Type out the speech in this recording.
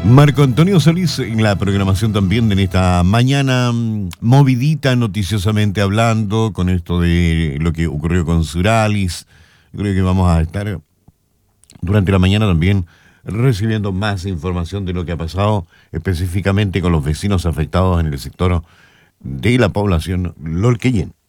Marco Antonio Solís en la programación también de esta mañana movidita noticiosamente hablando con esto de lo que ocurrió con Suralis. Creo que vamos a estar durante la mañana también recibiendo más información de lo que ha pasado específicamente con los vecinos afectados en el sector de la población Lolquellén.